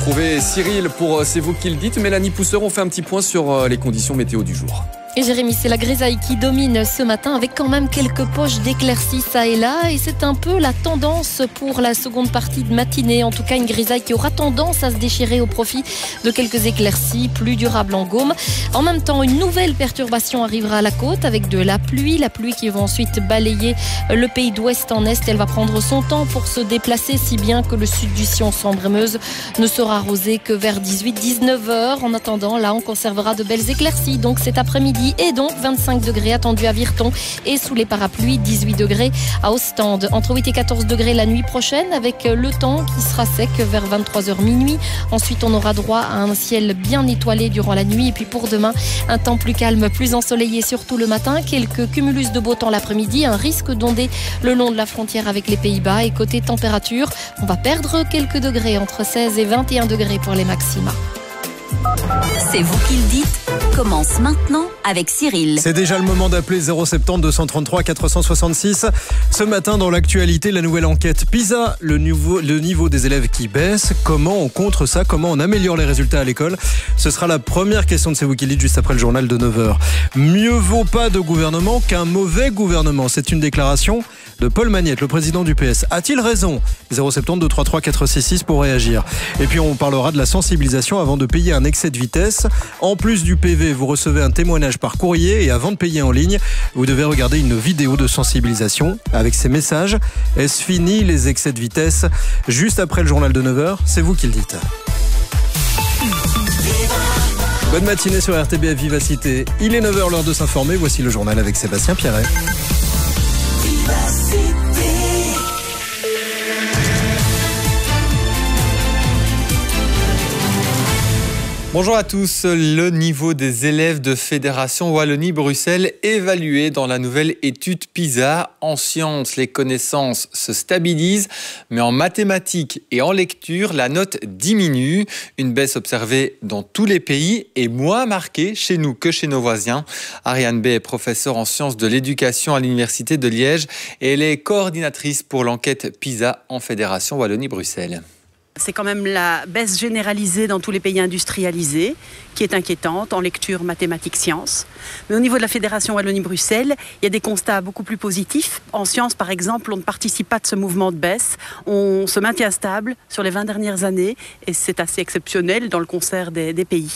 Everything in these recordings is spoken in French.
Trouvez Cyril pour C'est vous qui le dites. Mélanie Pousseur, on fait un petit point sur les conditions météo du jour. Et Jérémy, c'est la grisaille qui domine ce matin avec quand même quelques poches d'éclaircies ça et là. Et c'est un peu la tendance pour la seconde partie de matinée. En tout cas, une grisaille qui aura tendance à se déchirer au profit de quelques éclaircies plus durables en Gaume. En même temps, une nouvelle perturbation arrivera à la côte avec de la pluie qui va ensuite balayer le pays d'ouest en est. Elle va prendre son temps pour se déplacer, si bien que le sud du Sion, Sambre-et-Meuse, ne sera arrosé que vers 18-19 heures. En attendant, là, on conservera de belles éclaircies. Donc cet après-midi, et donc 25 degrés attendus à Virton et sous les parapluies 18 degrés à Ostende. Entre 8 et 14 degrés la nuit prochaine avec le temps qui sera sec vers 23h minuit. Ensuite on aura droit à un ciel bien étoilé durant la nuit et puis pour demain un temps plus calme, plus ensoleillé surtout le matin. Quelques cumulus de beau temps l'après-midi, un risque d'onder le long de la frontière avec les Pays-Bas et côté température, on va perdre quelques degrés entre 16 et 21 degrés pour les maxima. C'est vous qui le dites, commence maintenant avec Cyril. C'est déjà le moment d'appeler 070 233 466. Ce matin, dans l'actualité, la nouvelle enquête PISA, le niveau des élèves qui baisse. Comment on contre ça? Comment on améliore les résultats à l'école? Ce sera la première question de C'est vous qui le dites juste après le journal de 9h. Mieux vaut pas de gouvernement qu'un mauvais gouvernement. C'est une déclaration de Paul Magnette, le président du PS. A-t-il raison? 070 233 466 pour réagir. Et puis on parlera de la sensibilisation avant de payer un excès de vitesse. En plus du PV, vous recevez un témoignage par courrier et avant de payer en ligne, vous devez regarder une vidéo de sensibilisation avec ces messages. Est-ce fini les excès de vitesse? Juste après le journal de 9h, c'est vous qui le dites. Bonne matinée sur RTBF Vivacité. Il est 9h, l'heure de s'informer. Voici le journal avec Sébastien Pierret. Bonjour à tous. Le niveau des élèves de Fédération Wallonie-Bruxelles évalué dans la nouvelle étude PISA. En sciences, les connaissances se stabilisent, mais en mathématiques et en lecture, la note diminue. Une baisse observée dans tous les pays et moins marquée chez nous que chez nos voisins. Ariane B est professeure en sciences de l'éducation à l'Université de Liège et elle est coordinatrice pour l'enquête PISA en Fédération Wallonie-Bruxelles. C'est quand même la baisse généralisée dans tous les pays industrialisés qui est inquiétante en lecture, mathématiques, sciences. Mais au niveau de la Fédération Wallonie-Bruxelles, il y a des constats beaucoup plus positifs. En sciences, par exemple, on ne participe pas de ce mouvement de baisse. On se maintient stable sur les 20 dernières années et c'est assez exceptionnel dans le concert des pays.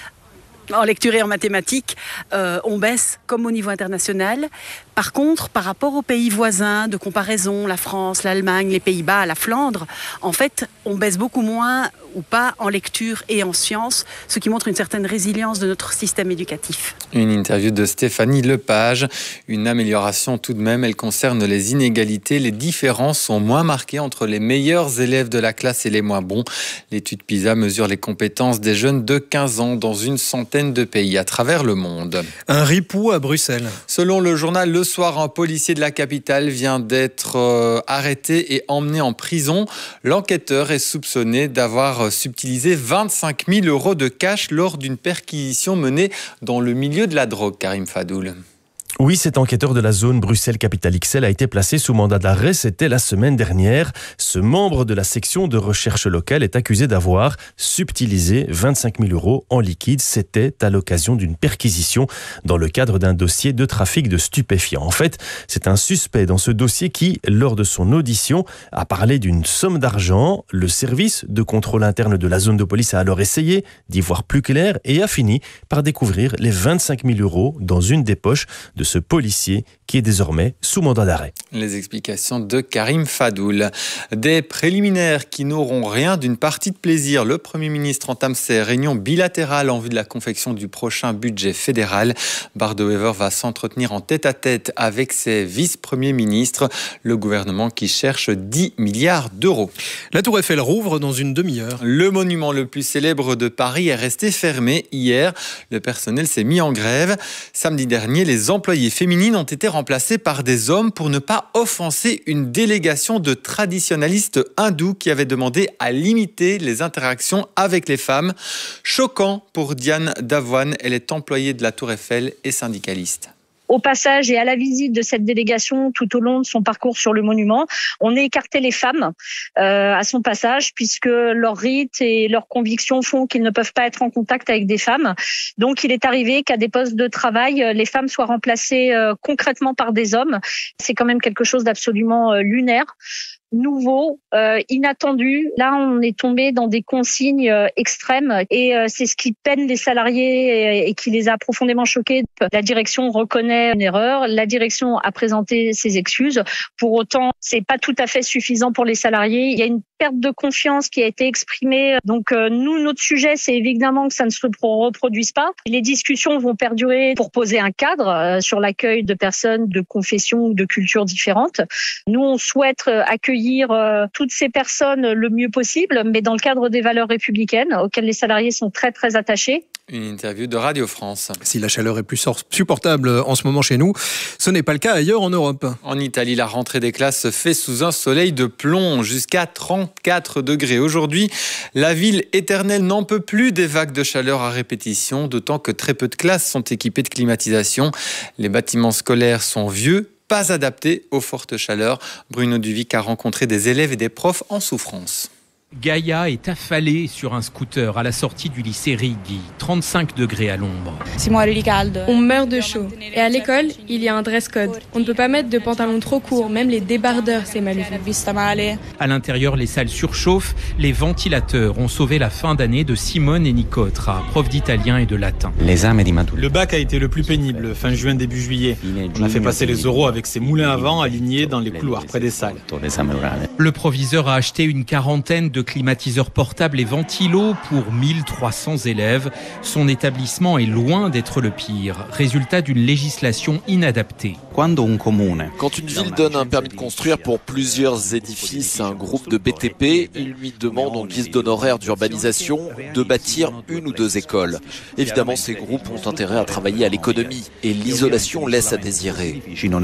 En lecture et en mathématiques, on baisse comme au niveau international. Par contre, par rapport aux pays voisins de comparaison, la France, l'Allemagne, les Pays-Bas, la Flandre, en fait, on baisse beaucoup moins ou pas en lecture et en sciences, ce qui montre une certaine résilience de notre système éducatif. Une interview de Stéphanie Lepage. Une amélioration tout de même, elle concerne les inégalités. Les différences sont moins marquées entre les meilleurs élèves de la classe et les moins bons. L'étude PISA mesure les compétences des jeunes de 15 ans dans une centaine de pays à travers le monde. Un ripou à Bruxelles. Selon le journal Le Soir, un policier de la capitale vient d'être arrêté et emmené en prison. L'enquêteur est soupçonné d'avoir subtilisé 25 000 € de cash lors d'une perquisition menée dans le milieu de la drogue, Karim Fadoul. Oui, cet enquêteur de la zone Bruxelles-Capitale-XL a été placé sous mandat d'arrêt, c'était la semaine dernière. Ce membre de la section de recherche locale est accusé d'avoir subtilisé 25 000 € en liquide. C'était à l'occasion d'une perquisition dans le cadre d'un dossier de trafic de stupéfiants. En fait, c'est un suspect dans ce dossier qui, lors de son audition, a parlé d'une somme d'argent. Le service de contrôle interne de la zone de police a alors essayé d'y voir plus clair et a fini par découvrir les 25 000 € dans une des poches de ce policier qui est désormais sous mandat d'arrêt. Les explications de Karim Fadoul. Des préliminaires qui n'auront rien d'une partie de plaisir. Le Premier ministre entame ses réunions bilatérales en vue de la confection du prochain budget fédéral. Bart De Wever va s'entretenir en tête-à-tête avec ses vice-premiers ministres. Le gouvernement qui cherche 10 milliards d'euros. La Tour Eiffel rouvre dans une demi-heure. Le monument le plus célèbre de Paris est resté fermé hier. Le personnel s'est mis en grève. Samedi dernier, les employés féminines ont été remplacées par des hommes pour ne pas offenser une délégation de traditionalistes hindous qui avait demandé à limiter les interactions avec les femmes. Choquant pour Diane Davoine, elle est employée de la Tour Eiffel et syndicaliste. au passage et à la visite de cette délégation tout au long de son parcours sur le monument. On a écarté les femmes à son passage puisque leurs rites et leurs convictions font qu'ils ne peuvent pas être en contact avec des femmes. Donc il est arrivé qu'à des postes de travail, les femmes soient remplacées concrètement par des hommes. C'est quand même quelque chose d'absolument lunaire. Nouveau, inattendu. Là, on est tombé dans des consignes extrêmes et c'est ce qui peine les salariés et qui les a profondément choqués. La direction reconnaît une erreur. La direction a présenté ses excuses. Pour autant, c'est pas tout à fait suffisant pour les salariés. Il y a une perte de confiance qui a été exprimée. Donc, nous, notre sujet, c'est évidemment que ça ne se reproduise pas. Les discussions vont perdurer pour poser un cadre sur l'accueil de personnes de confessions ou de cultures différentes. Nous, on souhaite accueillir toutes ces personnes le mieux possible, mais dans le cadre des valeurs républicaines auxquelles les salariés sont très très attachés. Une interview de Radio France. Si la chaleur est plus supportable en ce moment chez nous, ce n'est pas le cas ailleurs en Europe. En Italie, la rentrée des classes se fait sous un soleil de plomb, jusqu'à 34 degrés. Aujourd'hui, la ville éternelle n'en peut plus des vagues de chaleur à répétition, d'autant que très peu de classes sont équipées de climatisation. Les bâtiments scolaires sont vieux, pas adaptés aux fortes chaleurs. Bruno Duvic a rencontré des élèves et des profs en souffrance. Gaïa est affalée sur un scooter à la sortie du lycée Righi, 35 degrés à l'ombre. On meurt de chaud. Et à l'école, il y a un dress code. On ne peut pas mettre de pantalons trop courts, même les débardeurs, c'est mal vu. À l'intérieur, les salles surchauffent. Les ventilateurs ont sauvé la fin d'année de Simone et Nicotra, profs d'italien et de latin. Le bac a été le plus pénible, fin juin, début juillet. On a fait passer les oraux avec ces moulins à vent alignés dans les couloirs près des salles. Le proviseur a acheté une quarantaine de climatiseurs portables et ventilos pour 1300 élèves. Son établissement est loin d'être le pire. Résultat d'une législation inadaptée. Quand une ville donne un permis de construire pour plusieurs édifices à un groupe de BTP, il lui demande en guise d'honoraire d'urbanisation de bâtir une ou deux écoles. Évidemment, ces groupes ont intérêt à travailler à l'économie et l'isolation laisse à désirer.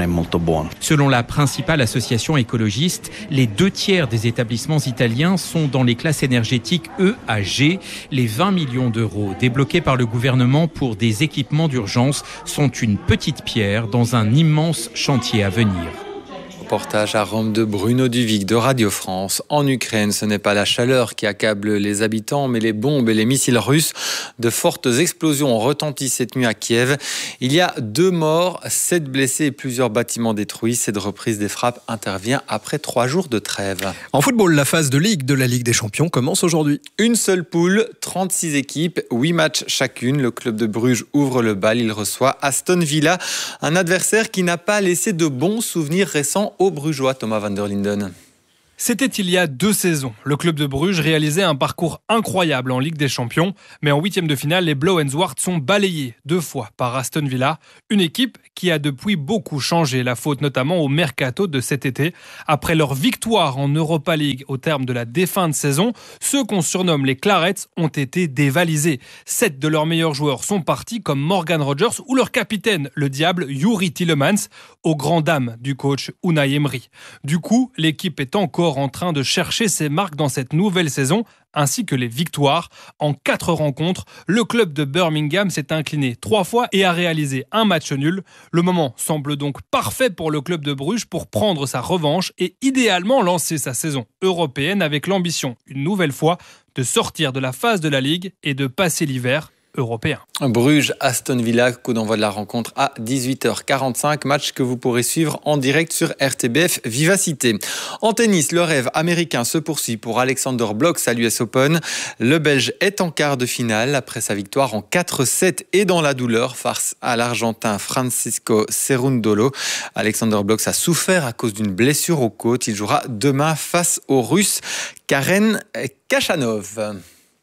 Selon la principale association écologiste, les 2/3 des établissements italiens sont dans les classes énergétiques E à G. Les 20 millions d'euros débloqués par le gouvernement pour des équipements d'urgence sont une petite pierre dans un immense chantier à venir. Reportage à Rome de Bruno Duvic de Radio France. En Ukraine, ce n'est pas la chaleur qui accable les habitants, mais les bombes et les missiles russes. De fortes explosions ont retenti cette nuit à Kiev. Il y a 2 morts, 7 blessés et plusieurs bâtiments détruits. Cette reprise des frappes intervient après 3 jours de trêve. En football, la phase de Ligue de la Ligue des Champions commence aujourd'hui. Une seule poule, 36 équipes, 8 matchs chacune. Le club de Bruges ouvre le bal. Il reçoit Aston Villa, un adversaire qui n'a pas laissé de bons souvenirs récents aux Brugeois. Thomas van der Linden. C'était il y a 2 saisons. Le club de Bruges réalisait un parcours incroyable en Ligue des Champions, mais en 8e de finale, les Blauw en Zwart sont balayés 2 fois par Aston Villa, une équipe qui a depuis beaucoup changé, la faute notamment au mercato de cet été. Après leur victoire en Europa League au terme de la défunte saison, ceux qu'on surnomme les Clarets ont été dévalisés. 7 de leurs meilleurs joueurs sont partis comme Morgan Rogers ou leur capitaine, le diable Youri Tielemans, aux grandes dames du coach Unai Emery. Du coup, l'équipe est encore en train de chercher ses marques dans cette nouvelle saison, ainsi que les victoires. En 4 rencontres, le club de Birmingham s'est incliné 3 fois et a réalisé un match nul. Le moment semble donc parfait pour le club de Bruges pour prendre sa revanche et idéalement lancer sa saison européenne avec l'ambition, une nouvelle fois, de sortir de la phase de la Ligue et de passer l'hiver européen. Bruges-Aston Villa, coup d'envoi de la rencontre à 18h45, match que vous pourrez suivre en direct sur RTBF Vivacité. En tennis, le rêve américain se poursuit pour Alexander Blok à l'US Open. Le Belge est en quart de finale après sa victoire en 4-7 et dans la douleur face à l'Argentin Francisco Cerundolo. Alexander Blok a souffert à cause d'une blessure aux côtes. Il jouera demain face au Russe Karen Khachanov.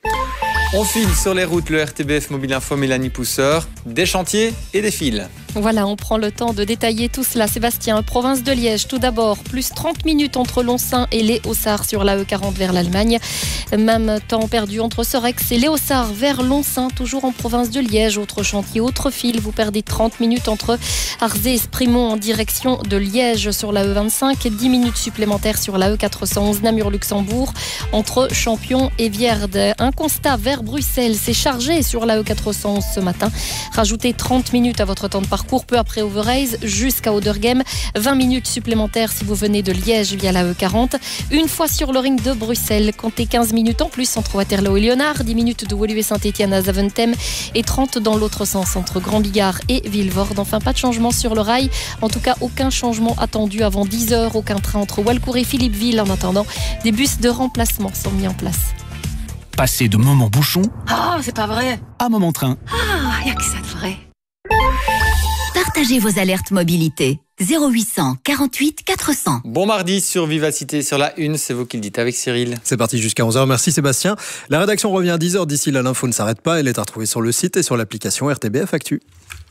On file sur les routes, le RTBF Mobile Info, Mélanie Pousseur, des chantiers et des fils. Voilà, on prend le temps de détailler tout cela. Sébastien, province de Liège, tout d'abord, plus 30 minutes entre Lonsin et Les Haussards sur la E40 vers l'Allemagne. Même temps perdu entre Sorex et Les Haussards vers Lonsin, toujours en province de Liège. Autre chantier, autre fil, vous perdez 30 minutes entre Arzé et Sprimont en direction de Liège sur la E25 et 10 minutes supplémentaires sur la E411 Namur-Luxembourg entre Champion et Vierde. Un constat vers Bruxelles, c'est chargé sur la E411 ce matin. Rajoutez 30 minutes à votre temps de parcours parcours peu après Overijse jusqu'à Oudergem. 20 minutes supplémentaires si vous venez de Liège via la E40. Une fois sur le ring de Bruxelles, comptez 15 minutes en plus entre Waterloo et Léonard, 10 minutes de Woluwe Saint-Étienne à Zaventem et 30 dans l'autre sens entre Grand Bigard et Vilvoorde. Enfin, pas de changement sur le rail. En tout cas, aucun changement attendu avant 10h. Aucun train entre Walcourt et Philippeville. En attendant, des bus de remplacement sont mis en place. Passer de moment bouchon c'est pas vrai. à moment train. Y a que ça de vrai. Partagez vos alertes mobilité. 0800 48 400. Bon mardi sur Vivacité, sur la une, c'est vous qui le dites avec Cyril. C'est parti jusqu'à 11h, merci Sébastien. La rédaction revient à 10h, d'ici là l'info ne s'arrête pas, elle est à retrouver sur le site et sur l'application RTBF Actu.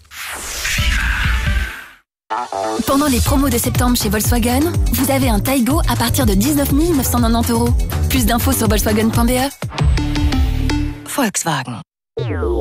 Pendant les promos de septembre chez Volkswagen, vous avez un Taygo à partir de 19 990 €. Plus d'infos sur volkswagen.be. Volkswagen.